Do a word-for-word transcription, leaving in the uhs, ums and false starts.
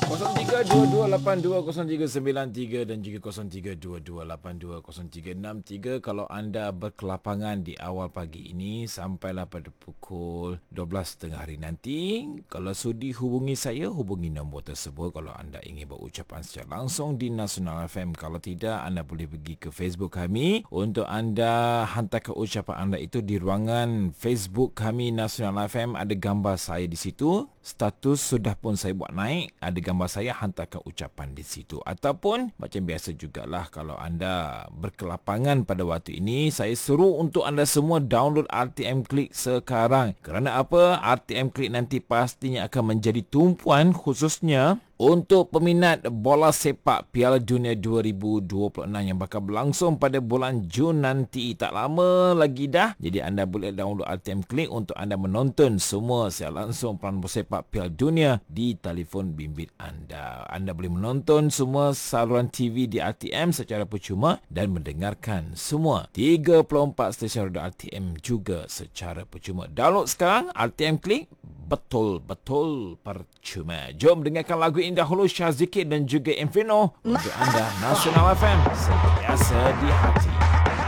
kosong tiga dua dua lapan dua kosong tiga sembilan tiga dan juga kosong tiga dua dua lapan dua kosong tiga enam tiga kalau anda berkelapangan di awal pagi ini sampailah pada pukul dua belas tiga puluh hari nanti. Kalau sudi hubungi saya, hubungi nombor tersebut kalau anda ingin berucapan secara langsung di Nasional F M. Kalau tidak, anda boleh pergi ke Facebook kami untuk anda hantarkan ucapan anda itu di ruangan Facebook kami Nasional F M. Ada gambar saya di situ. Status sudah pun saya buat naik. Ada gambar saya, hantarkan ucapan di situ. Ataupun macam biasa jugalah kalau anda berkelapangan pada waktu ini, saya seru untuk anda semua download R T M Click sekarang. Kerana apa? R T M Click nanti pastinya akan menjadi tumpuan khususnya untuk peminat bola sepak Piala Dunia dua ribu dua puluh enam yang bakal berlangsung pada bulan Jun nanti. Tak lama lagi dah. Jadi anda boleh download R T M Click untuk anda menonton semua secara langsung pelan sepak Piala Dunia di telefon bimbit anda. Anda boleh menonton semua saluran T V di R T M secara percuma dan mendengarkan semua tiga puluh empat stesen radio R T M juga secara percuma. Download sekarang R T M Click. Betul-betul percuma. Jom dengarkan lagu ini dahulu, Syazikir dan juga Inferno untuk anda. Nasional F M, sentiasa di hati.